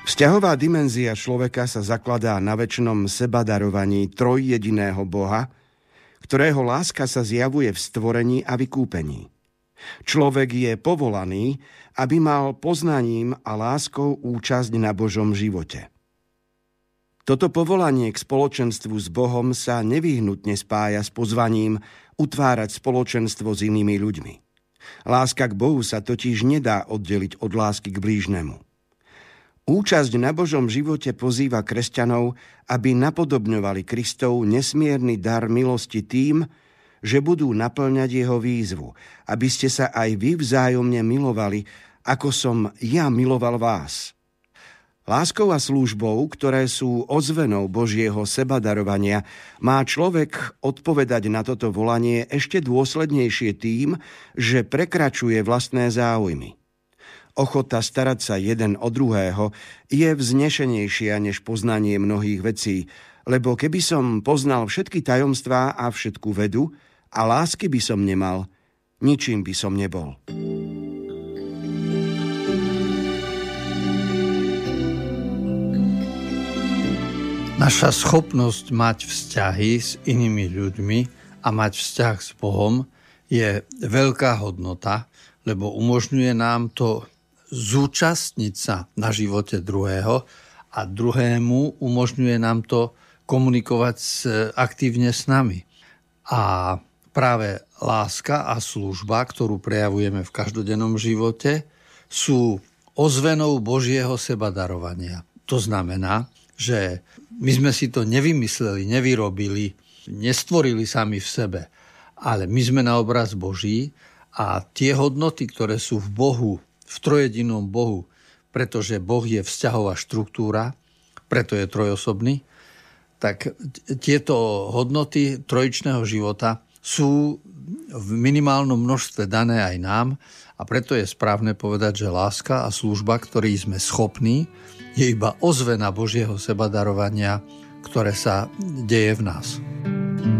Vzťahová dimenzia človeka sa zakladá na večnom sebadarovaní trojjediného Boha, ktorého láska sa zjavuje v stvorení a vykúpení. Človek je povolaný, aby mal poznaním a láskou účasť na Božom živote. Toto povolanie k spoločenstvu s Bohom sa nevyhnutne spája s pozvaním utvárať spoločenstvo s inými ľuďmi. Láska k Bohu sa totiž nedá oddeliť od lásky k blížnemu. Účasť na Božom živote pozýva kresťanov, aby napodobňovali Kristov nesmierny dar milosti tým, že budú naplňať jeho výzvu, aby ste sa aj vy vzájomne milovali, ako som ja miloval vás. Láskou a službou, ktoré sú ozvenou Božieho sebadarovania, má človek odpovedať na toto volanie ešte dôslednejšie tým, že prekračuje vlastné záujmy. Ochota starať sa jeden o druhého je vznešenejšia než poznanie mnohých vecí, lebo keby som poznal všetky tajomstvá a všetku vedu a lásky by som nemal, ničím by som nebol. Naša schopnosť mať vzťahy s inými ľuďmi a mať vzťah s Bohom je veľká hodnota, lebo umožňuje nám to zúčastniť sa na živote druhého a druhému umožňuje nám to komunikovať aktívne s nami. A práve láska a služba, ktorú prejavujeme v každodennom živote, sú ozvenou Božieho sebadarovania. To znamená, že my sme si to nevymysleli, nevyrobili, nestvorili sami v sebe, ale my sme na obraz Boží a tie hodnoty, ktoré sú v Bohu, v trojjedinom Bohu, pretože Boh je vzťahová štruktúra, preto je trojosobný, tak tieto hodnoty trojičného života sú v minimálnom množstve dané aj nám a preto je správne povedať, že láska a služba, ktorý sme schopní, je iba ozvena Božieho sebadarovania, ktoré sa deje v nás.